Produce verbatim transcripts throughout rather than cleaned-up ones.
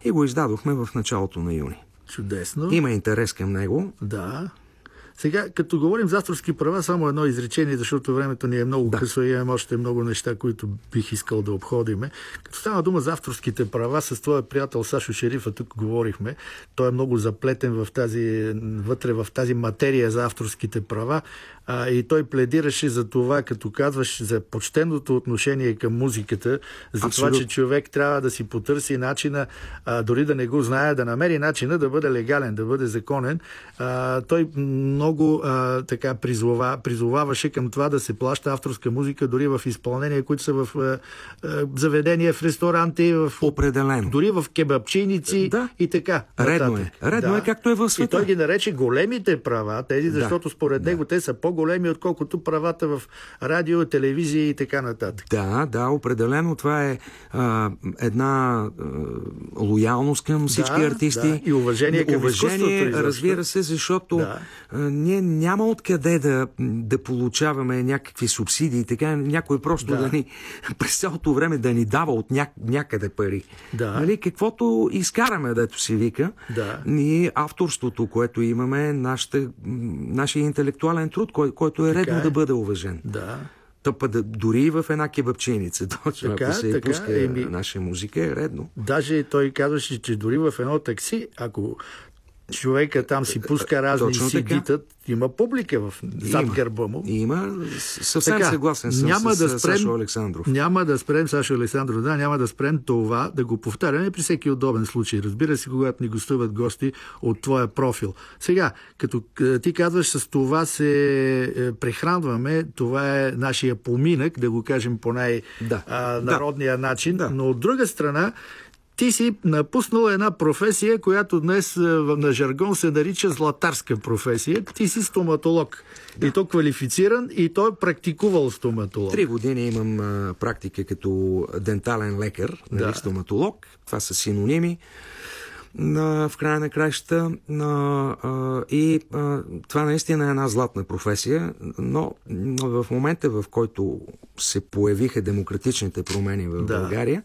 и го издадохме в началото на юни. Чудесно. Има интерес към него. Да. Сега, като говорим за авторски права, само едно изречение, защото времето ни е много да. късо и имам още много неща, които бих искал да обходиме. Като става дума за авторските права, с твоя приятел Сашо Шерифа тук говорихме. Той е много заплетен в тази, вътре в тази материя за авторските права а, и той пледираше за това, като казваш, за почтеното отношение към музиката, за Абсолютно. това, че човек трябва да си потърси начина, а, дори да не го знае, да намери начина да бъде легален, да бъде законен. А, той много а, така призова, призоваваше към това да се плаща авторска музика дори в изпълнения, които са в а, а, заведения, в ресторанти, в, определено. Дори в кебапчиници да. и така. Редно нататък. е. Редно да. е, както е в света. И той ги нарече големите права, тези, защото да. според да. него те са по-големи, отколкото правата в радио, телевизия и така нататък. Да, да, определено. Това е а, една а, лоялност към всички да, артисти. Да. И уважение към уважение, изкуството. Разбира се, защото да. а, ние няма откъде да, да получаваме някакви субсидии, така някой просто да, да ни през цялото време да ни дава от ня, някъде пари. Да. Нали, каквото изкараме, дето си вика, да. ние авторството, което имаме, нашата, нашия интелектуален труд, кой, който е редно е. да бъде уважен. Да. Тъпа, да, дори и в една кебапчиница, точно така, ако се така, пуска еми... наша музика, е редно. Даже той казваше, че дори в едно такси, ако човека там си пуска разни сидита, има публика в зад гърба му. Има, съвсем така, съгласен съм няма с, да с спрем, Сашо Александров. Няма да спрем Сашо Александров, да, няма да спрем това, да го повтаряме при всеки удобен случай. Разбира се, когато ни гостуват гости от твоя профил. Сега, като ти казваш, с това се прехранваме, това е нашия поминък, да го кажем по най-народния да. начин, да. но от друга страна, ти си напуснал една професия, която днес на жаргон се нарича златарска професия. Ти си стоматолог. Да. И то квалифициран, и той е практикувал стоматолог. Три години имам а, практика като дентален лекар, нали, да. стоматолог. Това са синоними на, в края на краищата. На, а, и а, това наистина е една златна професия, но, но в момента, в който се появиха демократичните промени в да. България,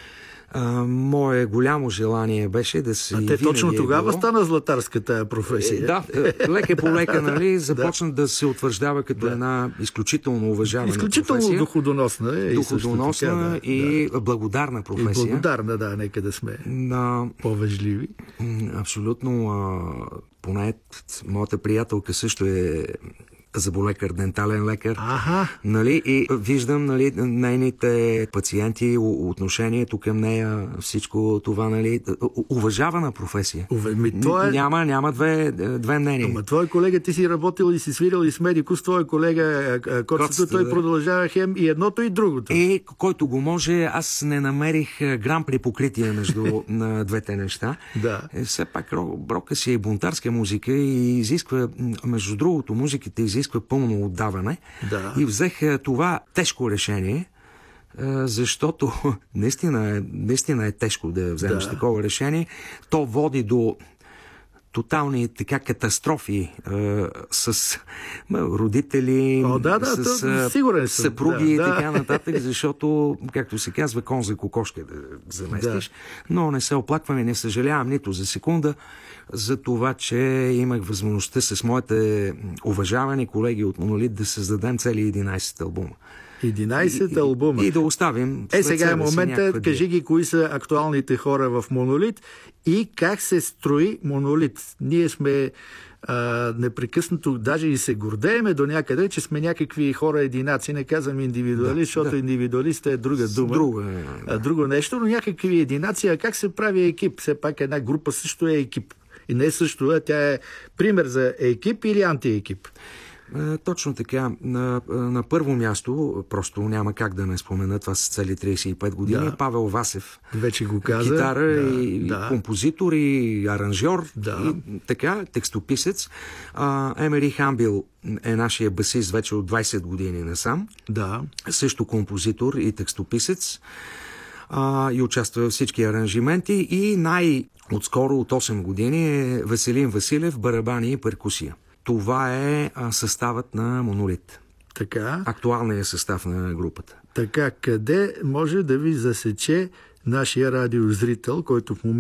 Uh, мое голямо желание беше да се... А те точно тогава стана златарската професия. Е, да, лека по лека, нали, започна да се утвърждава като да. една изключително уважавана изключително професия. доходоносна. Е, доходоносна и, така, да, и да. благодарна професия. И благодарна, да, нека да сме на... по-вежливи. Абсолютно. А, поне моята приятелка също е заболекар, дентален лекар. Ага. Нали, и виждам, нали, нейните пациенти, отношението към нея, всичко това, нали, уважавана професия. Уве, ми, е... Няма, няма две, две мнения. Ама твой колега, ти си работил и си свирил и с медикус, твой колега Коцето, той да. продължава хем и едното и другото. Е, който го може, аз не намерих грам при покритие между на двете неща. Да. Е, все пак рока си е бунтарска музика и изисква, между другото, музиката изисква изисква пълно отдаване. Да. И взех това тежко решение, защото наистина е, наистина е тежко да вземеш да. такова решение. То води до тотални така катастрофи е, с родители, О, да, да, с то, съпруги да, и да. така нататък, защото, както се казва, кон за кокошка да заместиш. Да. Но не се оплаквам и не съжалявам нито за секунда за това, че имах възможността с моите уважавани колеги от Монолит да създадем цели единайсет албума. единайсет албума. И, и да оставим. Е, сега е момента, кажи ги кои са актуалните хора в Монолит и как се строи Монолит. Ние сме а, непрекъснато, даже и се гордееме до някъде, че сме някакви хора единаци. Не казвам индивидуалист, да, защото да. индивидуалист е друга дума. Друго, да. друго нещо, но някакви единаци. А как се прави екип? Все пак една група също е екип. И не също е, тя е пример за екип или антиекип. Точно така. На, на първо място, просто няма как да не спомена, това са цели трийсет и пет години, да. Павел Васев. Вече го каза. Китара да, и, да. и композитор, и аранжьор, да. и така, текстописец. А, Емери Хамбил е нашия басист вече от двайсет години насам. Да. Също композитор и текстописец. А, и участва във всички аранжименти. И най-отскоро от осем години е Веселин Василев, барабани и перкусия. Това е а, съставът на Монолит. Така. Актуалният състав на групата. Така, къде може да ви засече нашия радиозрител, който в момента